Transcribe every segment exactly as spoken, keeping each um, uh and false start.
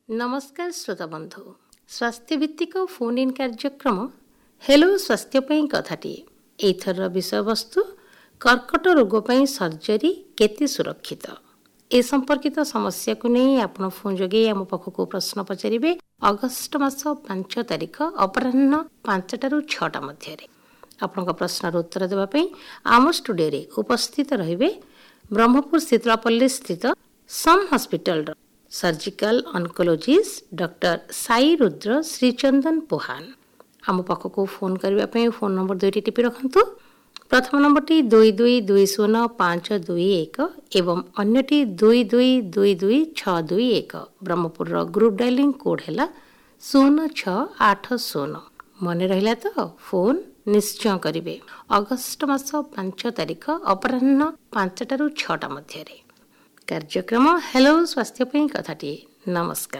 नमस्कार श्रोता बंधु, स्वास्थ्य भित्तिक फोन इन कार्यक्रम हेलो स्वास्थ्य कथाटी एथर विषय वस्तु कर्कट रोग सर्जरी केते सुरक्षित ए संपर्कित समस्या को नहीं आपण फोन जोगे आम पाखक प्रश्न पचारे। अगस्ट मास पांच तारिख अपराह्न पांचटारू छटा मध्य आपण प्रश्नर उत्तर देवाई आम स्टूडियो उपस्थित रहिबे ब्रह्मपुर शीतलापल्ली स्थित सम hospital surgical oncologist doctor Sai Rudra Shrichandan पोहान। आम पाखक फोन करने फोन नंबर दुईटी टिपि रखु। प्रथम नंबरटी दुई दुई दुई शून्य पांच दुई एक एवं अन्यटी दुई दुई दुई दुई छ दुई एक। ब्रह्मपुर ग्रुप डायलिंग कोड है शून्य छ आठ शून्य। मन रहा तो फोन निश्चय करेंगे। अगस्ट मास पांच तारिख अपराह्न पांचटारू छटा मध्य कार्यक्रम हेलो स्वास्थ्य कथाटी। नमस्कार।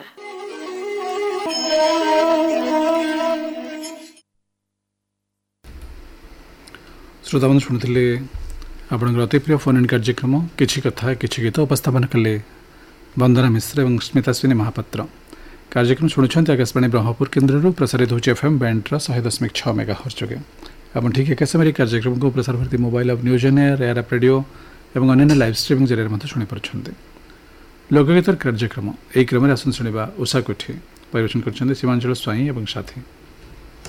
श्रोता बंधु शुणुले आपंकर अति प्रिय फोन इन कार्यक्रम किछि कथा किछि गीत उपस्थापन कले वंदना मिश्र और स्मिताश्विनी महापात्र। कार्यक्रम शुणुंट आकाशवाणी ब्रह्मपुर केन्द्र प्रसारित होची एफएम बैंड्र शहे दशमिक छः मेगा हर्ट्ज जोगे। आप ठीक एक समय कार्यक्रम को प्रसार भारती मोबाइल अब news N air air radio और अन्य लाइव स्ट्रीमिंग जरिए शुणिपार। लोकगीतर कार्यक्रम यही क्रम आसन शुणा उषा कोठी परिवेशन कर सीमांचल स्वाई और साथी।